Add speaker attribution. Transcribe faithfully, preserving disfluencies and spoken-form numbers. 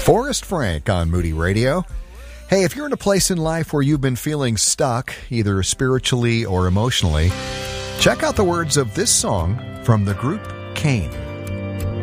Speaker 1: Forrest Frank on Moody Radio. Hey, if you're in a place in life where you've been feeling stuck, either spiritually or emotionally, check out the words of this song from the group Cain.